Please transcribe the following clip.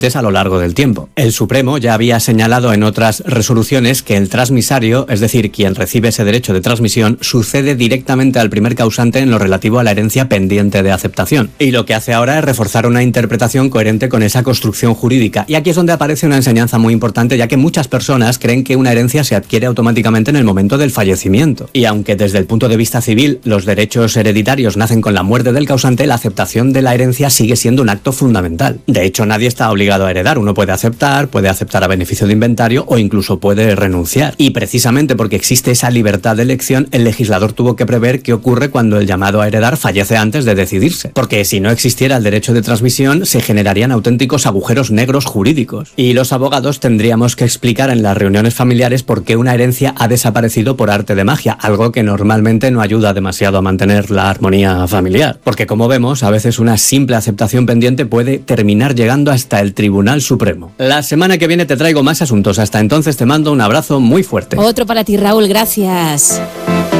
a lo largo del tiempo. El Supremo ya había señalado en otras resoluciones que el transmisario, es decir, quien recibe ese derecho de transmisión, sucede directamente al primer causante en lo relativo a la herencia pendiente de aceptación. Y lo que hace ahora es reforzar una interpretación coherente con esa construcción jurídica. Y aquí es donde aparece una enseñanza muy importante, ya que muchas personas creen que una herencia se adquiere automáticamente en el momento del fallecimiento. Y aunque desde el punto de vista civil los derechos hereditarios nacen con la muerte del causante, la aceptación de la herencia sigue siendo un acto fundamental. De hecho, nadie está obligado a heredar. Uno puede aceptar a beneficio de inventario o incluso puede renunciar. Y precisamente porque existe esa libertad de elección, el legislador tuvo que prever qué ocurre cuando el llamado a heredar fallece antes de decidirse. Porque si no existiera el derecho de transmisión, se generarían auténticos agujeros negros jurídicos. Y los abogados tendríamos que explicar en las reuniones familiares por qué una herencia ha desaparecido por arte de magia, algo que normalmente no ayuda demasiado a mantener la armonía familiar. Porque como vemos, a veces una simple aceptación pendiente puede terminar llegando hasta el Tribunal Supremo. La semana que viene te traigo más asuntos. Hasta entonces te mando un abrazo muy fuerte. Otro para ti, Raúl, gracias.